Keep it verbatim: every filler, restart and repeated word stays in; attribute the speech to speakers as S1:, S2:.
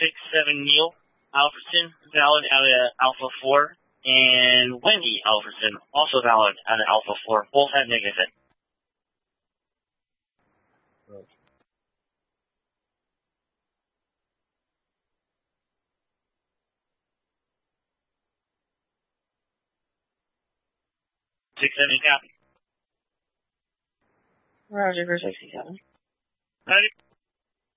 S1: six seven Neil Alfredson, valid out of Alpha four, and Wendy Alfredson, also valid out of Alpha four. Both had negative.
S2: Oh.
S1: six seven copy.
S3: Roger for sixty-seven.
S1: Roger.